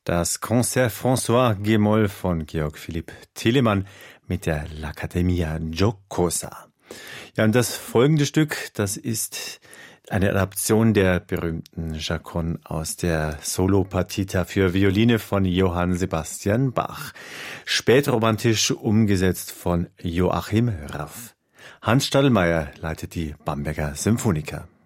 Das Concert François G-Moll von Georg Philipp Telemann mit der L'Accademia Giocosa. Ja, und das folgende Stück, das ist eine Adaption der berühmten Chaconne aus der Solo-Partita für Violine von Johann Sebastian Bach. Spätromantisch umgesetzt von Joachim Raff. Hans Stadelmeier leitet die Bamberger Symphoniker.